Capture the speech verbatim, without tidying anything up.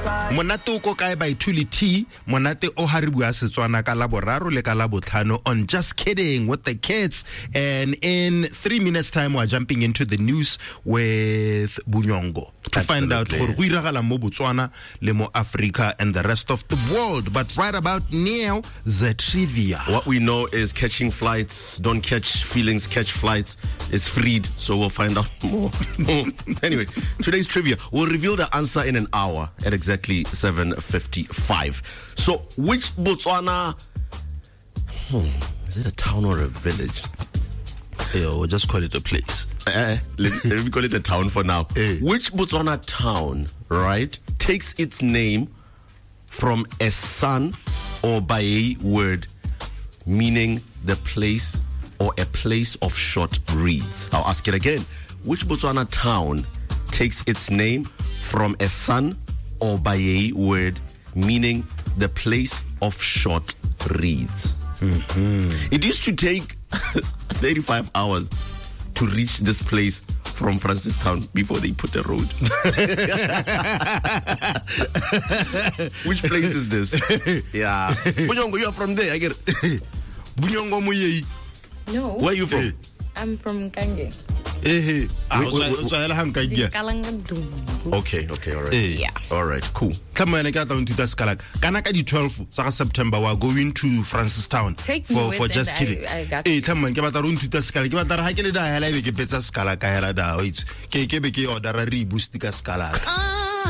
Monate o ko kae by two T, monate o ha re bua Setswana ka la boraro le ka la botlhano on Just Kidding with the kids. And in three minutes time we're jumping into the news with Bunyongo to Absolutely. Find out gore go iragala mo Botswana le mo Africa and the rest of the world. But right about now, the trivia. What we know is catching flights, don't catch feelings, catch flights is freed. So we'll find out more. Anyway, today's trivia, we'll reveal the answer in an hour at exactly seven fifty-five. So which Botswana, hmm, is it a town or a village? Yeah, we'll just call it a place. Uh, let, let me call it a town for now. Hey. Which Botswana town, right, takes its name from a San or Baye word meaning the place or a place of short reeds? I'll ask it again. Which Botswana town takes its name from a San or Baye word meaning the place of short reeds? Mm-hmm. It used to take thirty-five hours to reach this place from Francistown before they put a road. Which place is this? Yeah. Bunyongo, you are from there, I get it. Bunyongo Muyei. No. Where are you from? I'm from Kange. Eh, okay, okay, all right. Yeah. All right, cool. Come on, I got down to the Skalak. Kanaka the twelfth of September, we're going to Francistown Take me for, with for Just Kidding. I, I got eh, come on, give us a run to the Skalak. Give us a hike in the Highlight, give us a Skalak. I had a wait. Keke, or the Rari Bustica Skalak.